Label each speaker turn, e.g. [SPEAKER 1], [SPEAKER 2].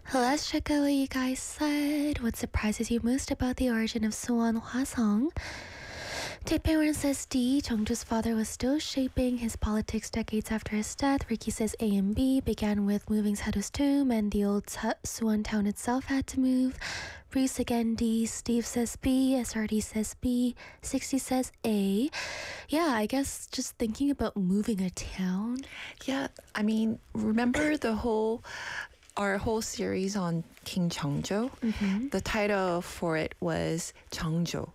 [SPEAKER 1] Let's check out what you guys said. What surprises you most about the origin of Suwon Hwasong? Taipei says D. Jeongju's father was still shaping his politics decades after his death. Ricky says A and B began with moving Sado's tomb, and the old Suwon town itself had to move. Reese again D. Steve says B. SRD says B. 60 says A. Yeah, I guess just thinking about moving a town.
[SPEAKER 2] Yeah, I mean, remember our whole series on King Jeongjo?
[SPEAKER 1] Mm-hmm.
[SPEAKER 2] The title for it was Jeongjo,